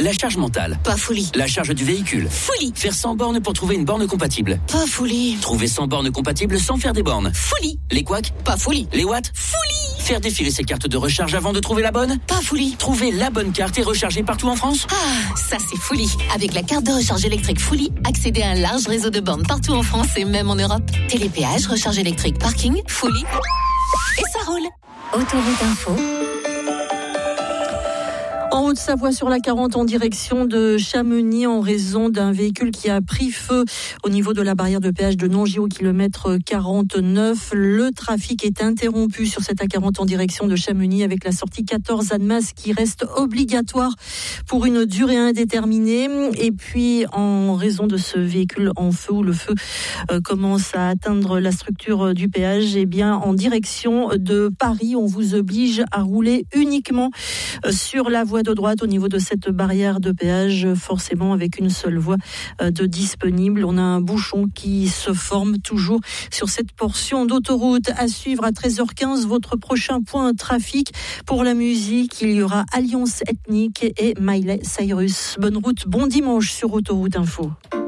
La charge mentale. Pas folie. La charge du véhicule. Folie. Faire 100 bornes pour trouver une borne compatible. Pas folie. Trouver 100 bornes compatibles sans faire des bornes. Folie. Les couacs. Pas folie. Les watts. Folie. Faire défiler ses cartes de recharge avant de trouver la bonne. Pas folie. Trouver la bonne carte et recharger partout en France. Ah, ça c'est folie. Avec la carte de recharge électrique Folie, accédez à un large réseau de bornes partout en France et même en Europe. Télépéage, recharge électrique, parking, Folie. Et ça roule. Autoroute Info. En Haute-Savoie, sur la 40, en direction de Chamonix, en raison d'un véhicule qui a pris feu au niveau de la barrière de péage de Nongy au kilomètre 49. Le trafic est interrompu sur cette A40 en direction de Chamonix avec la sortie 14 Annemasse qui reste obligatoire pour une durée indéterminée. Et puis, en raison de ce véhicule en feu, où le feu commence à atteindre la structure du péage, eh bien, en direction de Paris, on vous oblige à rouler uniquement sur la voie de droite au niveau de cette barrière de péage, forcément avec une seule voie de disponible. On a un bouchon qui se forme toujours sur cette portion d'autoroute. À suivre à 13h15, votre prochain point trafic. Pour la musique, il y aura Alliance Ethnique et Miley Cyrus. Bonne route, bon dimanche sur Autoroute Info.